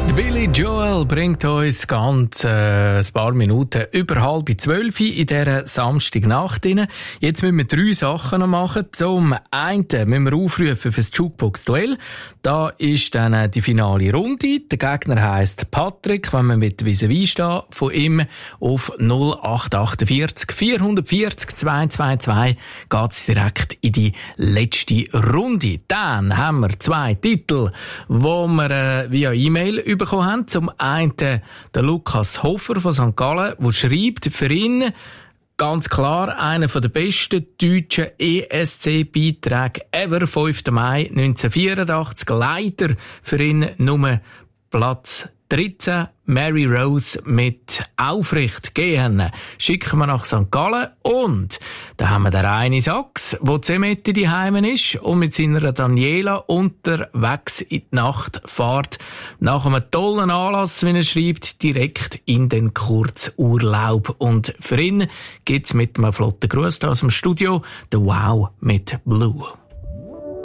Billy Joel bringt uns ganz ein paar Minuten über 11:30 in dieser Samstagnacht rein. Jetzt müssen wir 3 Sachen noch machen. Zum einen müssen wir aufrufen für das Jukebox-Duell. Da ist dann die finale Runde. Der Gegner heisst Patrick. Wenn wir mit vis-à-vis stehen, von ihm auf 0848 440 222 geht's direkt in die letzte Runde. Dann haben wir 2 Titel, wo wir via E-Mail bekommen haben. Zum einen der Lukas Hofer von St. Gallen, der schreibt für ihn ganz klar einer der besten deutschen ESC-Beiträge ever, 5. Mai 1984. Leider für ihn nur Platz 13, Mary Rose mit Aufrecht gehen. Schicken wir nach St. Gallen. Und da haben wir den Reini Sachs, der Zemette daheim ist und mit seiner Daniela unterwegs in die Nacht fährt. Nach einem tollen Anlass, wie er schreibt, direkt in den Kurzurlaub. Und für ihn gibt's mit einem flotten Gruß aus dem Studio The Wow mit Blue.